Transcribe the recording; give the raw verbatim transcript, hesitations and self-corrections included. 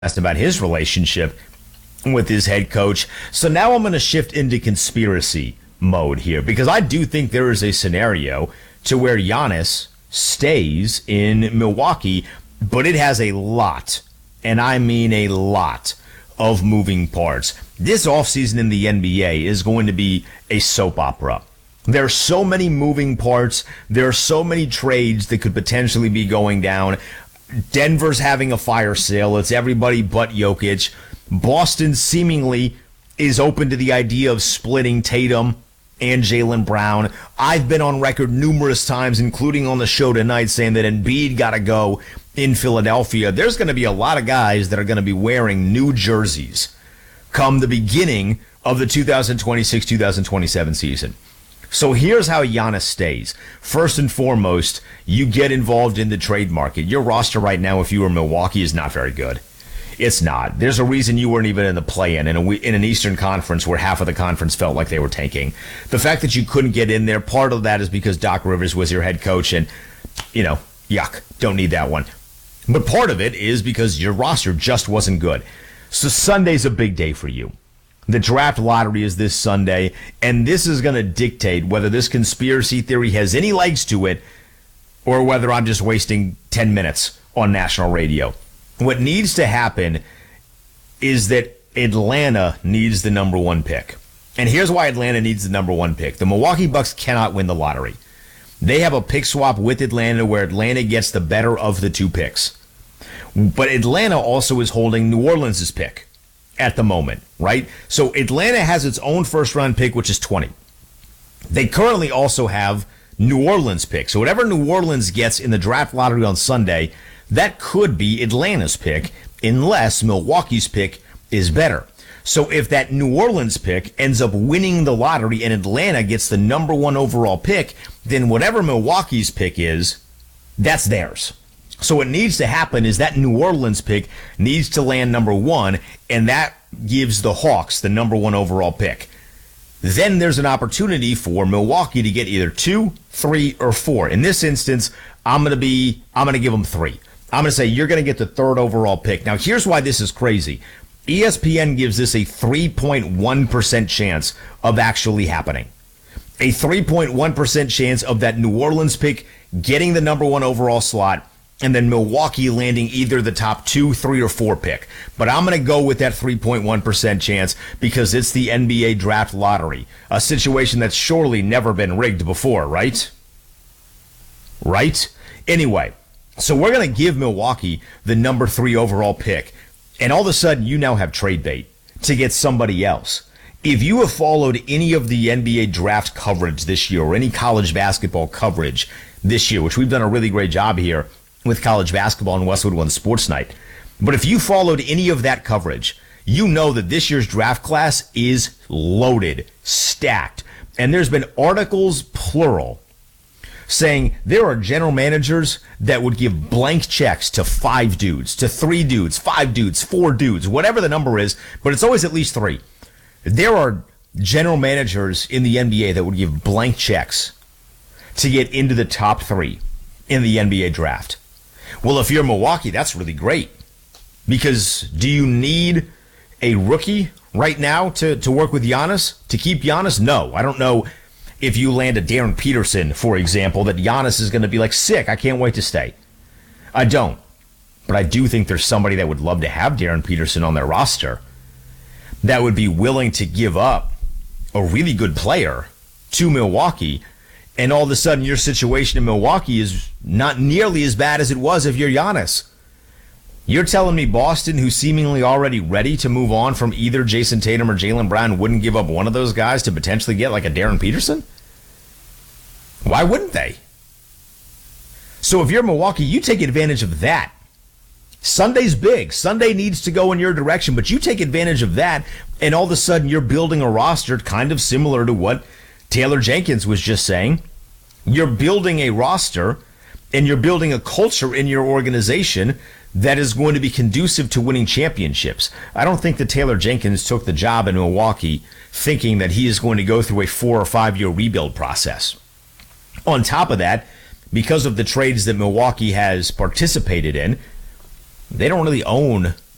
asked about his relationship with his head coach. So now I'm going to shift into conspiracy mode here, because I do think there is a scenario to where Giannis stays in Milwaukee, but it has a lot, and I mean a lot, of moving parts. This offseason in the N B A is going to be a soap opera. There are so many moving parts. There are so many trades that could potentially be going down. Denver's having a fire sale. It's everybody but Jokic. Boston seemingly is open to the idea of splitting Tatum and Jaylen Brown. I've been on record numerous times, including on the show tonight, saying that Embiid got to go in Philadelphia. There's going to be a lot of guys that are going to be wearing new jerseys come the beginning of the two thousand twenty-six two thousand twenty-seven season. So here's how Giannis stays. First and foremost, you get involved in the trade market. Your roster right now, if you were Milwaukee, is not very good. It's not. There's a reason you weren't even in the play-in in, a, in an Eastern Conference where half of the conference felt like they were tanking. The fact that you couldn't get in there, part of that is because Doc Rivers was your head coach, and, you know, yuck, don't need that one. But part of it is because your roster just wasn't good. So Sunday's a big day for you. The draft lottery is this Sunday, and this is going to dictate whether this conspiracy theory has any legs to it or whether I'm just wasting ten minutes on national radio. What needs to happen is that Atlanta needs the number one pick. And here's why Atlanta needs the number one pick. The Milwaukee Bucks cannot win the lottery. They have a pick swap with Atlanta where Atlanta gets the better of the two picks. But Atlanta also is holding New Orleans' pick at the moment, right? So Atlanta has its own first-round pick, which is twenty. They currently also have New Orleans' pick. So whatever New Orleans gets in the draft lottery on Sunday, that could be Atlanta's pick, unless Milwaukee's pick is better. So if that New Orleans pick ends up winning the lottery and Atlanta gets the number one overall pick, then whatever Milwaukee's pick is, that's theirs. So what needs to happen is that New Orleans pick needs to land number one, and that gives the Hawks the number one overall pick. Then there's an opportunity for Milwaukee to get either two, three, or four. In this instance, I'm going to be, I'm going to give them three. I'm going to say you're going to get the third overall pick. Now, here's why this is crazy. E S P N gives this a three point one percent chance of actually happening. A three point one percent chance of that New Orleans pick getting the number one overall slot, and then Milwaukee landing either the top two, three, or four pick. But I'm going to go with that three point one percent chance because it's the N B A draft lottery, a situation that's surely never been rigged before, right? Right? Anyway, so we're going to give Milwaukee the number three overall pick, and all of a sudden you now have trade bait to get somebody else. If you have followed any of the N B A draft coverage this year or any college basketball coverage this year, which we've done a really great job here with college basketball and Westwood One Sports Night. But if you followed any of that coverage, you know that this year's draft class is loaded, stacked. And there's been articles, plural, saying there are general managers that would give blank checks to five dudes, to three dudes, five dudes, four dudes, whatever the number is, but it's always at least three. There are general managers in the N B A that would give blank checks to get into the top three in the N B A draft. Well, if you're Milwaukee, that's really great. Because do you need a rookie right now to, to work with Giannis? To keep Giannis? No. I don't know if you land a Darren Peterson, for example, that Giannis is going to be like, sick, I can't wait to stay. I don't. But I do think there's somebody that would love to have Darren Peterson on their roster that would be willing to give up a really good player to Milwaukee. And all of a sudden, your situation in Milwaukee is not nearly as bad as it was if you're Giannis. You're telling me Boston, who's seemingly already ready to move on from either Jason Tatum or Jaylen Brown, wouldn't give up one of those guys to potentially get like a Darren Peterson? Why wouldn't they? So if you're Milwaukee, you take advantage of that. Sunday's big. Sunday needs to go in your direction, but you take advantage of that, and all of a sudden you're building a roster kind of similar to what Taylor Jenkins was just saying. You're building a roster and you're building a culture in your organization that is going to be conducive to winning championships. I don't think that Taylor Jenkins took the job in Milwaukee thinking that he is going to go through a four or five year rebuild process. On top of that, because of the trades that Milwaukee has participated in, they don't really own